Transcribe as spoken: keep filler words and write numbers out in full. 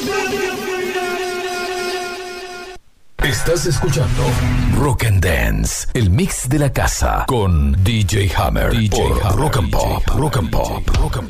Estás escuchando Rock and Dance, el mix de la casa con D J Hammer, D J Hammer, Rock and Pop, Rock and Pop, Rock and Pop.